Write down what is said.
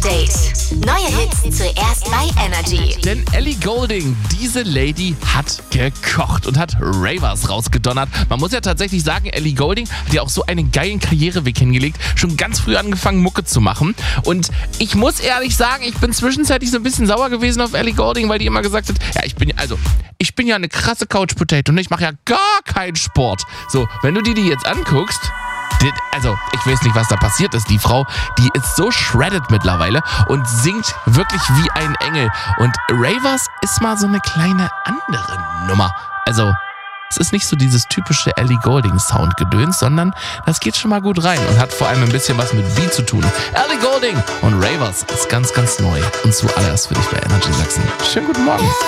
Update. Neue Hits zuerst bei Energy. Denn Ellie Goulding, diese Lady hat gekocht und hat Ravers rausgedonnert. Man muss ja tatsächlich sagen, Ellie Goulding hat ja auch so einen geilen Karriereweg hingelegt. Schon ganz früh angefangen, Mucke zu machen. Und ich muss ehrlich sagen, ich bin zwischenzeitlich so ein bisschen sauer gewesen auf Ellie Goulding, weil die immer gesagt hat, ja, ich bin ja eine krasse Couch Potato und ich mache ja gar keinen Sport. So, wenn du dir die jetzt anguckst, also, ich weiß nicht, was da passiert ist. Die Frau, die ist so shredded mittlerweile und singt wirklich wie ein Engel. Und Ravers ist mal so eine kleine andere Nummer. Also, es ist nicht so dieses typische Ellie Goulding-Sound-Gedöns, sondern das geht schon mal gut rein und hat vor allem ein bisschen was mit Beat zu tun. Ellie Goulding und Ravers ist ganz, ganz neu. Und zuallererst für dich bei Energy Sachsen. Schönen guten Morgen.